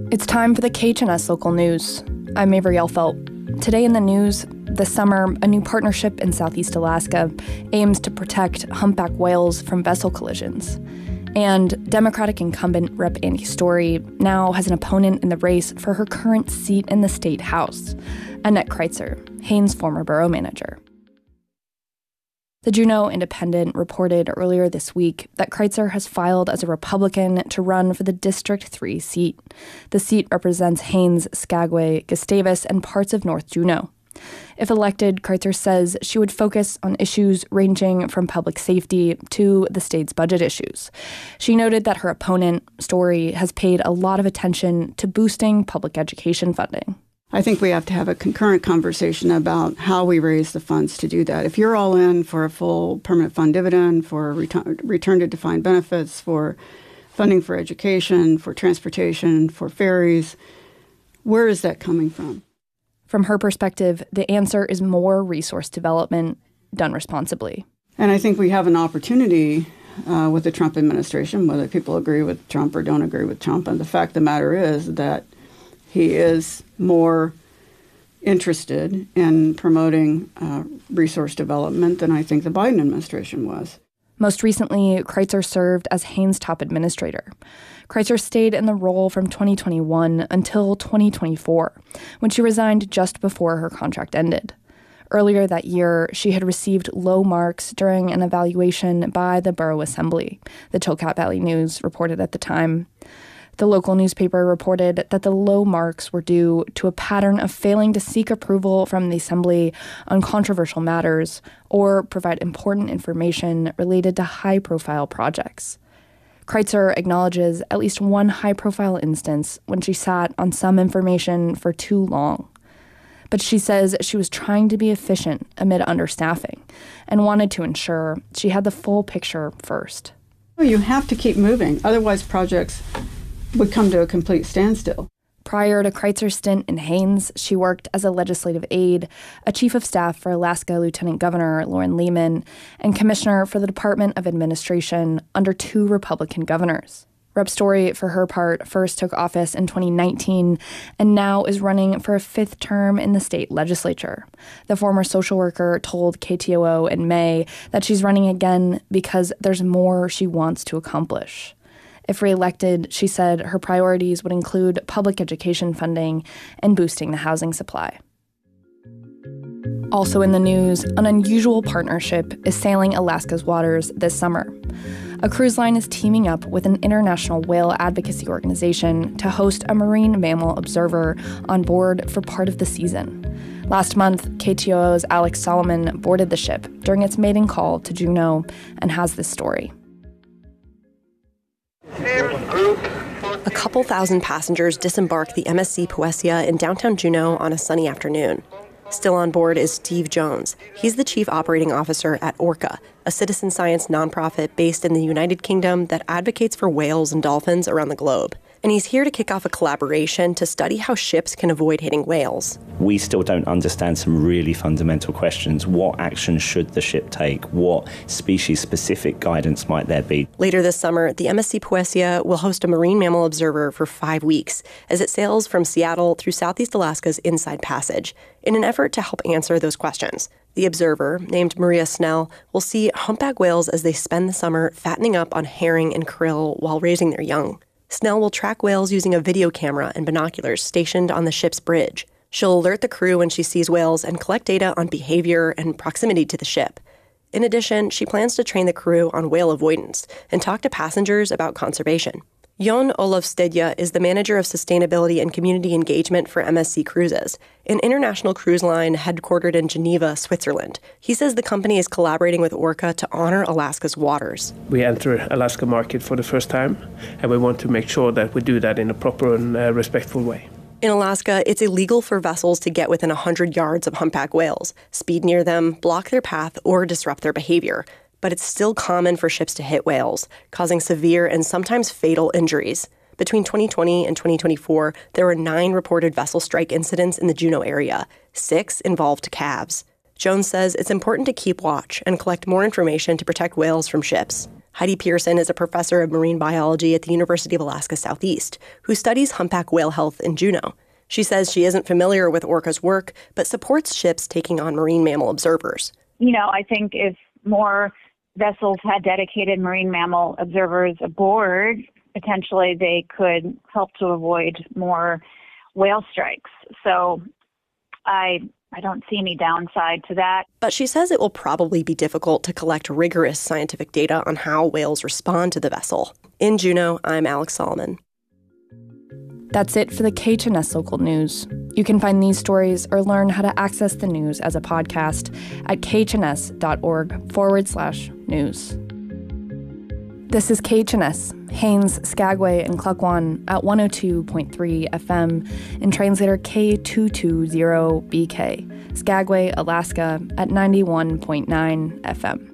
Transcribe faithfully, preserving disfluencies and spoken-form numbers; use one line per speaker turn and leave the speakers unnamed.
It's time for the K H N S Local News. I'm Avery Elfelt. Today in the news, this summer, a new partnership in Southeast Alaska aims to protect humpback whales from vessel collisions. And Democratic incumbent Representative Andy Story now has an opponent in the race for her current seat in the state house, Annette Kreitzer, Haines' former borough manager. The Juneau Independent reported earlier this week that Kreitzer has filed as a Republican to run for the District three seat. The seat represents Haines, Skagway, Gustavus, and parts of North Juneau. If elected, Kreitzer says she would focus on issues ranging from public safety to the state's budget issues. She noted that her opponent, Story, has paid a lot of attention to boosting public education funding.
I think we have to have a concurrent conversation about how we raise the funds to do that. If you're all in for a full permanent fund dividend, for return, return to defined benefits, for funding for education, for transportation, for ferries, where is that coming from?
From her perspective, the answer is more resource development done responsibly.
And I think we have an opportunity uh, with the Trump administration, whether people agree with Trump or don't agree with Trump. And the fact of the matter is that he is more interested in promoting uh, resource development than I think the Biden administration was.
Most recently, Kreitzer served as Haines' top administrator. Kreitzer stayed in the role from twenty twenty-one until twenty twenty-four, when she resigned just before her contract ended. Earlier that year, she had received low marks during an evaluation by the Borough Assembly, the Chilkat Valley News reported at the time. The local newspaper reported that the low marks were due to a pattern of failing to seek approval from the Assembly on controversial matters or provide important information related to high-profile projects. Kreitzer acknowledges at least one high-profile instance when she sat on some information for too long. But she says she was trying to be efficient amid understaffing and wanted to ensure she had the full picture first.
You have to keep moving, otherwise projects would come to a complete standstill.
Prior to Kreitzer's stint in Haines, she worked as a legislative aide, a chief of staff for Alaska Lieutenant Governor Lauren Lehman, and commissioner for the Department of Administration under two Republican governors. Representative Story, for her part, first took office in twenty nineteen and now is running for a fifth term in the state legislature. The former social worker told K T O O in May that she's running again because there's more she wants to accomplish. If reelected, she said her priorities would include public education funding and boosting the housing supply. Also in the news, an unusual partnership is sailing Alaska's waters this summer. A cruise line is teaming up with an international whale advocacy organization to host a marine mammal observer on board for part of the season. Last month, K T O O's Alex Solomon boarded the ship during its maiden call to Juneau and has this story.
A couple thousand passengers disembarked the M S C Poesia in downtown Juneau on a sunny afternoon. Still on board is Steve Jones. He's the chief operating officer at Orca, a citizen science nonprofit based in the United Kingdom that advocates for whales and dolphins around the globe. And he's here to kick off a collaboration to study how ships can avoid hitting whales.
We still don't understand some really fundamental questions. What action should the ship take? What species-specific guidance might there be?
Later this summer, the M S C Poesia will host a marine mammal observer for five weeks as it sails from Seattle through Southeast Alaska's Inside Passage in an effort to help answer those questions. The observer, named Maria Snell, will see humpback whales as they spend the summer fattening up on herring and krill while raising their young. Snell will track whales using a video camera and binoculars stationed on the ship's bridge. She'll alert the crew when she sees whales and collect data on behavior and proximity to the ship. In addition, she plans to train the crew on whale avoidance and talk to passengers about conservation. Jon Olofstedja is the manager of sustainability and community engagement for M S C Cruises, an international cruise line headquartered in Geneva, Switzerland. He says the company is collaborating with Orca to honor Alaska's waters.
We enter Alaska market for the first time, and we want to make sure that we do that in a proper and uh, respectful way.
In Alaska, it's illegal for vessels to get within one hundred yards of humpback whales, speed near them, block their path, or disrupt their behavior. But it's still common for ships to hit whales, causing severe and sometimes fatal injuries. Between twenty twenty and twenty twenty-four, there were nine reported vessel strike incidents in the Juneau area. Six involved calves. Jones says it's important to keep watch and collect more information to protect whales from ships. Heidi Pearson is a professor of marine biology at the University of Alaska Southeast, who studies humpback whale health in Juneau. She says she isn't familiar with Orca's work, but supports ships taking on marine mammal observers.
You know, I think if more vessels had dedicated marine mammal observers aboard, potentially they could help to avoid more whale strikes. So I I don't see any downside to that.
But she says it will probably be difficult to collect rigorous scientific data on how whales respond to the vessel. In Juneau, I'm Alex Solomon.
That's it for the K H N S Local News. You can find these stories or learn how to access the news as a podcast at khns.org forward slash news. This is K H N S, Haines, Skagway, and Klukwan at one oh two point three F M and translator K two two zero B K, Skagway, Alaska at ninety-one point nine F M.